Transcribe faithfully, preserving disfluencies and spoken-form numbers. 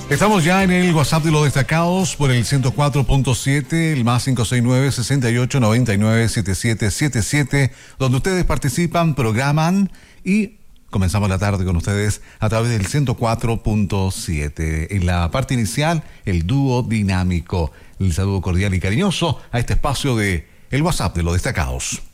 Estamos ya en el WhatsApp de los destacados por el ciento cuatro punto siete, el más cinco seis nueve, seis ocho, nueve nueve, siete siete siete siete, donde ustedes participan, programan y comenzamos la tarde con ustedes a través del ciento cuatro punto siete. En la parte inicial, el dúo dinámico. El saludo cordial y cariñoso a este espacio de el WhatsApp de los destacados.